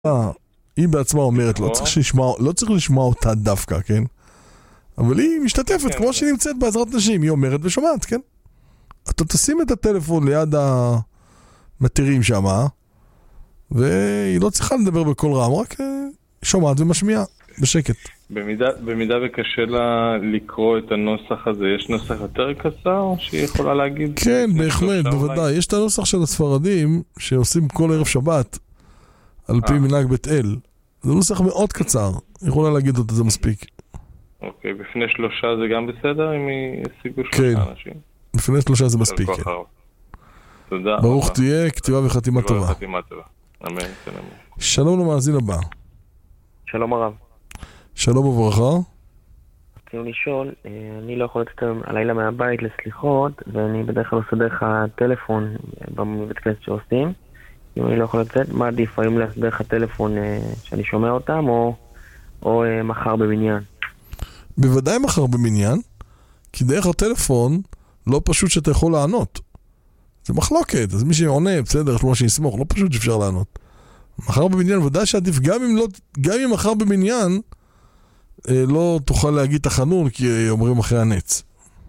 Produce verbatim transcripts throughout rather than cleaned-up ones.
היא בעצמה אומרת, לא צריך לשמוע, לא צריך לשמוע אותה דווקא, כן? אבל היא משתתפת, כמו שהיא נמצאת בעזרת נשים, היא אומרת ושומעת, כן? אתה תשים את הטלפון ליד המטרים שם, והיא לא צריכה לדבר בכל רם, רק שומעת ומשמיעה, בשקט. במידה, במידה וקשה לה לקרוא את הנוסח הזה, יש נוסח יותר קצר שהיא יכולה להגיד? כן, בהחלט, בוודאי. יש את הנוסח של הספרדים שעושים כל ערב שבת על פי מנהג בית אל. זה נוסח מאוד קצר, יכולה להגיד אותה, זה מספיק. אוקיי, בפני שלושה זה גם בסדר אם היא השיגו שלושה אנשים? לפני שלושה זה מספיק, כן. תודה. ברוך תהיה, כתיבה וחתימה טובה. כתיבה וחתימה טובה. אמן, כן, אמן. שלום למאזין הבא. שלום הרב. שלום וברכה. רצינו לשאול, אני לא יכול לצאת הלילה מהבית לסליחות, ואני בדרך כלל עושה דרך הטלפון בבית כנסת שעושים. אם אני לא יכול לצאת, מה עדיף? האם לעשות דרך הטלפון שאני שומע אותם, או, או מחר במניין? בוודאי מחר במניין, כי דרך הטלפון לא פשוט שאתה יכול לענות. זה מחלוקת, אז מי שעונה, בסדר, יש לו מה שיסמוך, לא פשוט שאפשר לענות. מחר במניין, ודאי שעדיף, גם אם, לא, גם אם מחר במניין, אה, לא תוכל להגיד תחנון, כי אומרים אחרי הנץ.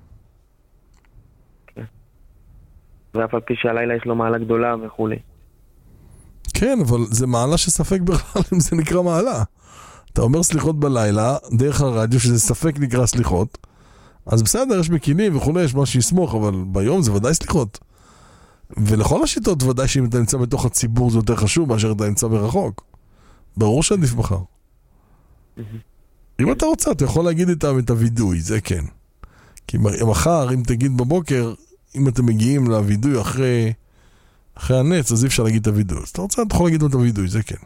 כן. ואף על פי שהלילה יש לו מעלה גדולה וכו'. כן, אבל זה מעלה שספק בכלל אם זה נקרא מעלה. אתה אומר סליחות בלילה, דרך הרדיו, שזה ספק נקרא סליחות, אז בסדר, יש מקינים וכו', יש מה שיסמוך, אבל ביום זה ודאי סליחות. ולכל השיטות ודאי שאם אתה נמצא בתוך הציבור זה יותר חשוב מאשר אתה נמצא ברחוק. ברור שעדיף מחר. אם אתה רוצה, אתה יכול להגיד איתם את הוידוי, זה כן. כי מחר, אם תגיד בבוקר, אם אתם מגיעים לוידוי אחרי, אחרי הנץ, אז אי אפשר להגיד את הוידוי. אז אתה רוצה, אתה יכול להגיד את הוידוי, זה כן.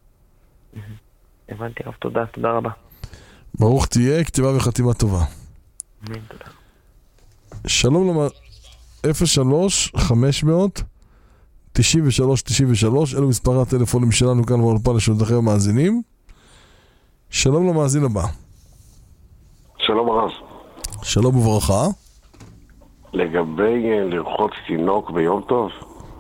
הבנתי, רב, תודה, תודה רבה. ברוך תהיה, כתיבה וחתימה טובה. אמן, תודה. שלום למה... אפס שלוש חמש מאות תשעים ושלוש תשעים ושלוש, אלו מספרי הטלפונים שלנו כאן באולפן לשידורי המאזינים. שלום למאזין הבא. שלום הרב. שלום וברכה. לגבי לרחוץ תינוק ביום טוב,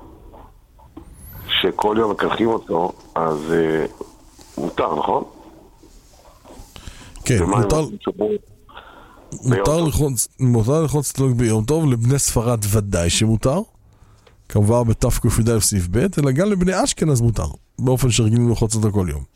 שכל יום מקלחים אותו, אז uh, מותר, נכון? כן, מותר... מותר לחוץ, מותר לחוץ תינוק ביום טוב, לבני ספרד ודאי שמותר, כמובן בתף קופידאי סעיף ב', אלא גם לבני אשכנז מותר, באופן שרגילים לחוץ אותו כל יום.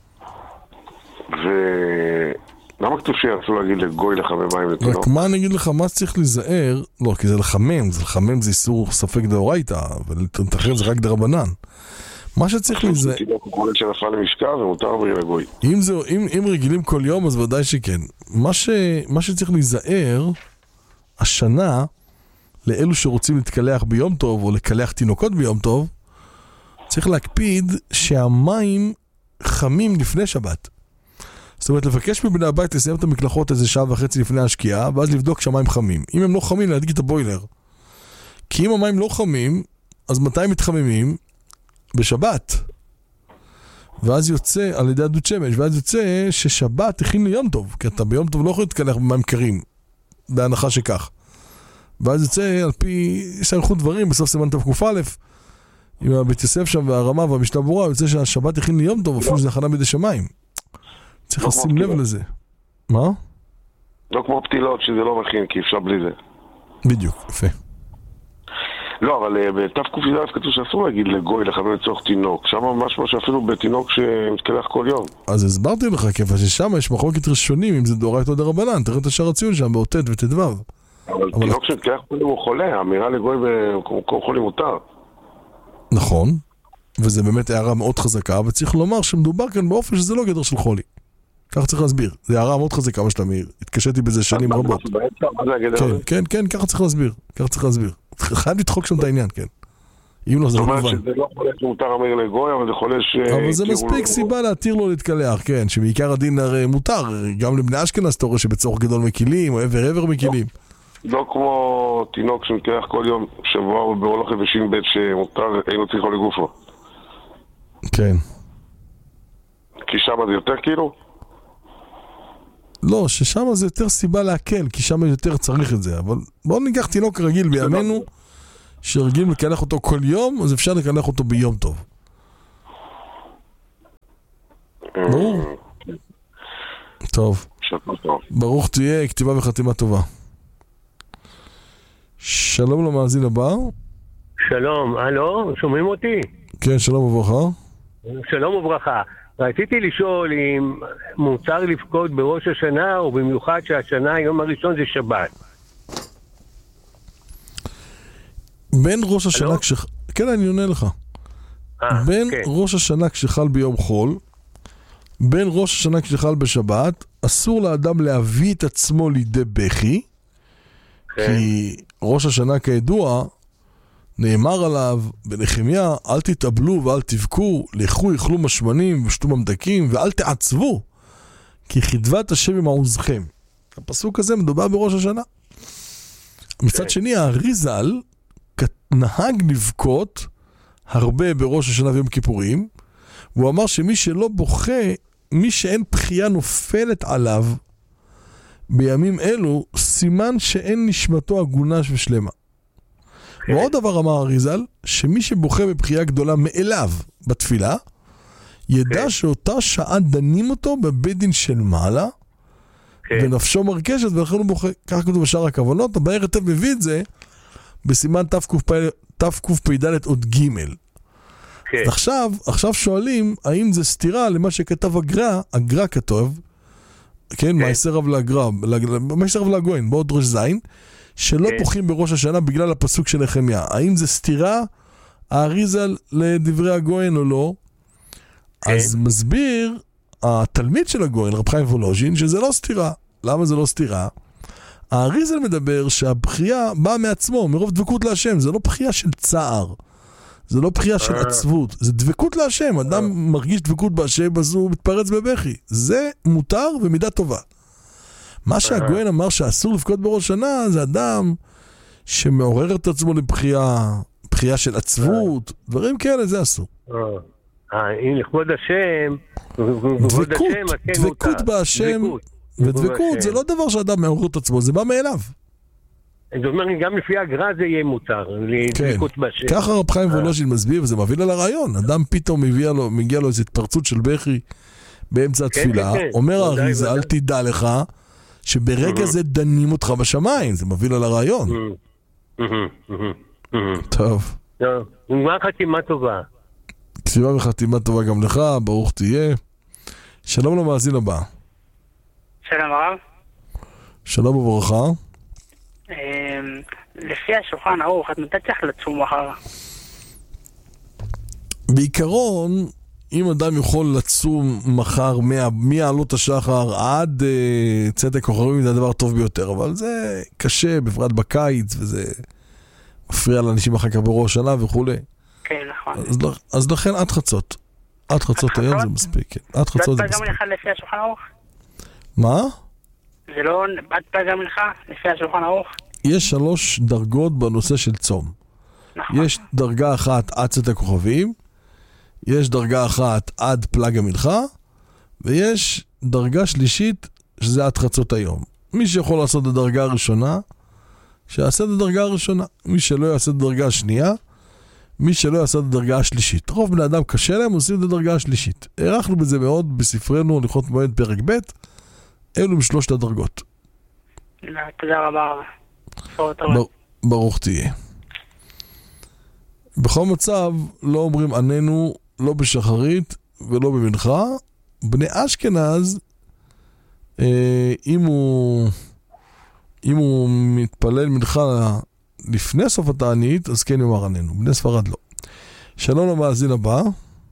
ולמה כתוב שירצו להגיד לגוי לחמם מים לתינוק? רק מה אני אגיד לך, מה צריך להיזהר? לא, כי זה לחמם, זה לחמם זה איסור ספק דאורייתא, ולתחרר זה רק דרבנן. מה שצריך להיזהר... תינוק הוא כולל שנפל למשכב ומותר ברי לגוי. אם, זה, אם, אם רגילים כל יום, אז ודאי שכן. מה, ש, מה שצריך להיזהר, השנה, לאלו שרוצים להתקלח ביום טוב, או לקלח תינוקות ביום טוב, צריך להקפיד שהמים חמים לפני שבת. זאת אומרת, לבקש מבני הבית לסיים את המקלחות איזה שעה וחצי לפני השקיעה, ואז לבדוק שהמים חמים. אם הם לא חמים, להדליק את הבוילר. כי אם המים לא חמים, אז מתי הם מתחממים? בשבת. ואז יוצא, על ידי הדוד שמש, ואז יוצא ששבת הכין ליום טוב, כי אתה ביום טוב לא יכול להתקלח במים קרים, בהנחה שכך. ואז יוצא, על פי סייכות דברים, בסוף סימן תקוף א', עם הבית יוסף שם והרמה והמשנה ברורה, יוצא שהשבת הכין ליום טוב, אפילו שזה הכנה בידי שמיים. צריך לשים לב לזה. מה? לא כמו פתילות, שזה לא מכין, כי אפשר בלי זה. בדיוק, יפה. לא, אבל בתף קופידאי כתוב שאסור להגיד לגוי לחמם לצורך תינוק. שם משהו שאפילו בתינוק שמתקלח כל יום. אז הסברתי לך, כיפה ששם יש מחלוקת ראשונים, אם זה דאורייתא או דרבנן, תראה את השאר הציון שם, באותת ותדבב. אבל תינוק שמתקלח כל יום הוא חולה, האמירה לגוי במקום חולים מותר. נכון, וזה באמת הערה מאוד חזקה, וצריך לומר שמדובר כאן באופן שזה לא גדר של חולי. ככה צריך להסביר. זה הערה מאוד חזקה מה שאתה מעיר. התקשיתי בזה שנים רבות. כן, כן, כן, ככה צריך להסביר. ככה צריך להסביר. חייב לדחוק שם את העניין, כן. אם לא, זה לא מובן. זאת אומרת שזה לא חולה שמותר אמיר לגוי, אבל זה חולה ש... אבל זה מספיק סיבה להתיר לו להתקלח, כן, שבעיקר הדין הרי מותר, גם לבני אשכנז אתה רואה שבצורך גדול מקילים, או עבר עבר מקילים. לא כמו תינוק שמתקלח כל יום, שבוע באולך ובשים בית שמותר, אינו צריך לו לגופו. כן. כי שם זה יותר כאילו? לא, ששם זה יותר סיבה להקל, כי שם יותר צריך את זה, אבל בואו ניקח תינוק רגיל בימינו, שרגילים לקלח אותו כל יום, אז אפשר לקלח אותו ביום טוב. ברור. טוב. ברוך תהיה, כתיבה וחתימה טובה. שלום למאזין הבא. שלום, הלו, שומעים אותי? כן, שלום וברכה. שלום וברכה. רציתי לשאול אם מותר לבכות בראש השנה, או במיוחד שהשנה, היום הראשון זה שבת. בין ראש השנה כשח... כן, אני עונה לך. 아, בין כן. ראש השנה כשחל ביום חול, בין ראש השנה כשחל בשבת, אסור לאדם להביא את עצמו לידי בכי, כן. כי ראש השנה כידוע, נאמר עליו בנחמיה, אל תתאבלו ואל תבכו, לכו יאכלו משמנים ושתו ממתקים ואל תעצבו, כי חדוות השם ימעוזכם. הפסוק הזה מדובר בראש השנה. מצד שני, האריזל נהג לבכות הרבה בראש השנה ויום כיפורים, והוא אמר שמי שלא בוכה, מי שאין בחייה נופלת עליו בימים אלו, סימן שאין נשמתו הגונה ושלמה. ועוד דבר אמר אריזל, שמי שבוכה בבחייה גדולה מאליו בתפילה, ידע שאותה שעה דנים אותו בבית דין של מעלה, ונפשו מרכשת ולכן הוא בוכה. כך כתוב בשאר הכוונות, הבאר היטב מביא את זה בסימן תקפ"ד עוד ג'. אז עכשיו, עכשיו שואלים, האם זה סתירה למה שכתב הגר"א, הגר"א כתוב, כן, מעשר רב להגר"א, מעשר רב להגויין, בעוד ראש זין, שלא בוכים בראש השנה בגלל הפסוק של נחמיה. האם זה סתירה האריזל לדברי הגויין או לא? אז מסביר התלמיד של הגויין, רב חיים וולוז'ין, שזה לא סתירה. למה זה לא סתירה? האריזל מדבר שהבחייה באה מעצמו, מרוב דבקות להשם. זה לא בחייה של צער, זה לא בחייה של עצבות, זה דבקות להשם. אדם מרגיש דבקות בהשם, אז הוא מתפרץ בבכי. זה מותר ומידה טובה. מה שהגויין אמר שאסור לבכות בראש שנה, זה אדם שמעורר את עצמו לבחייה, בחייה של עצבות, דברים כאלה, זה אסור. אם לכבוד השם, דבקות, דבקות בהשם, ודבקות זה לא דבר שאדם מעורר את עצמו, זה בא מאליו. זאת אומרת, גם לפי הגר"א זה יהיה מותר, לדבקות בהשם. ככה רב חיים וולוז'ין מסביר, וזה מביא על הרעיון. אדם פתאום מגיע לו איזו התפרצות של בכי באמצע התפילה, אומר האריזל, אל תדע לך, שברגע זה דנים אותך בשמיים, זה מביא על הרעיון. טוב. מה חתימה טובה? כתיבה וחתימה טובה גם לך, ברוך תהיה. שלום למאזין הבא. שלום הרב. שלום וברכה. לפי השולחן ערוך, את מתי צריך לצום מחר? בעיקרון, אם אדם יכול לצום מחר מעלות השחר עד uh, צאת הכוכבים, זה הדבר הטוב ביותר, אבל זה קשה, בפרט בקיץ, וזה מפריע לאנשים אחר כך בראש שנה וכו'. כן, נכון. אז, אז לכן עד חצות. עד חצות היום זה מספיק, כן. עד חצות זה מספיק. גם לך לפי השולחן ערוך? מה? זה לא עד גם לך לפי השולחן ערוך? יש שלוש דרגות בנושא של צום. נכון. יש דרגה אחת עד צאת הכוכבים, יש דרגה אחת עד פלג המנחה, ויש דרגה שלישית שזה עד חצות היום. מי שיכול לעשות את הדרגה הראשונה, שיעשה את הדרגה הראשונה. מי שלא יעשה את הדרגה השנייה, מי שלא יעשה את הדרגה השלישית. רוב בני אדם קשה להם, עושים את הדרגה השלישית. הערכנו בזה מאוד בספרנו, הליכות מועד פרק ב', אלו משלושת הדרגות. תודה רבה. ברוך תהיה. בכל מצב לא אומרים עננו, לא בשחרית ולא במנחה. בני אשכנז, אה, אם הוא אם הוא מתפלל מנחה לפני סוף התענית, אז כן יאמר עננו. בני ספרד לא. שלום למאזין הבא.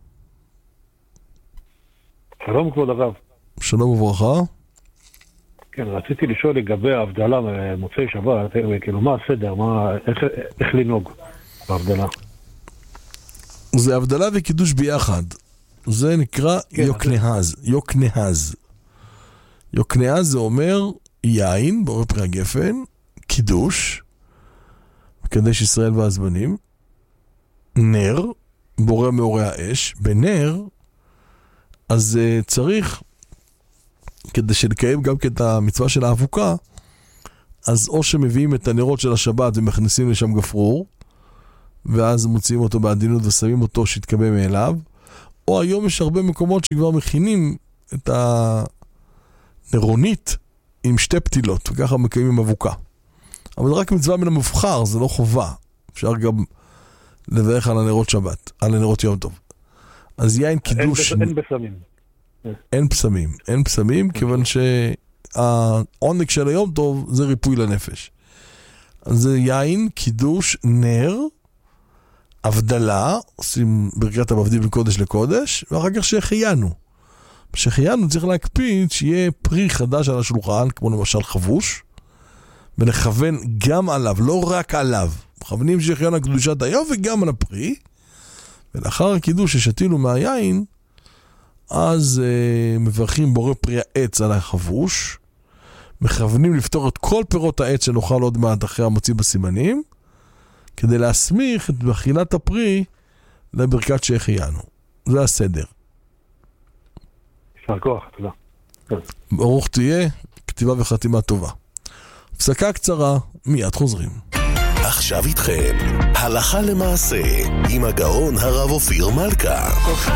שלום כבוד הרב. שלום וברכה. כן, רציתי לשאול לגבי ההבדלה מוצאי שבת, כאילו מה הסדר, מה, איך, איך לנהוג בהבדלה? זה הבדלה וקידוש ביחד. זה נקרא כן, יוקנהז. זה... יוקנהז. יוקנהז זה אומר יין, בורא פרי הגפן, קידוש, מקדש ישראל והזמנים, נר, בורא מאורי האש, בנר, אז uh, צריך, כדי שלקיים גם את המצווה של האבוקה, אז או שמביאים את הנרות של השבת ומכניסים לשם גפרור, ואז מוציאים אותו בעדינות ושמים אותו שיתקבל מאליו, או היום יש הרבה מקומות שכבר מכינים את הנרונית עם שתי פתילות, וככה מקיימים אבוקה. אבל זה רק מצווה מן המובחר, זה לא חובה. אפשר גם לברך על הנרות שבת, על הנרות יום טוב. אז יין קידוש... אין בסמים. אין פסמים, אין פסמים, כיוון שהעונג של היום טוב זה ריפוי לנפש. אז זה יין, קידוש, נר, הבדלה, עושים ברכת המבדיל בין קודש לקודש, ואחר כך שהחיינו. שהחיינו צריך להקפיד שיהיה פרי חדש על השולחן, כמו למשל חבוש, ונכוון גם עליו, לא רק עליו. מכוונים שהחיינו על קדושת היום וגם על הפרי, ולאחר הקידוש ששתינו מהיין, אז uh, מברכים בורא פרי העץ על החבוש, מכוונים לפתור את כל פירות העץ שנאכל עוד מעט אחרי המוציא בסימנים, כדי להסמיך את אכילת הפרי לברכת שהחיינו. זה הסדר. יישר כוח, תודה. ברוך תהיה, כתיבה וחתימה טובה. הפסקה קצרה, מיד חוזרים. עכשיו איתכם, הלכה למעשה, עם הגאון הרב אופיר מלכה.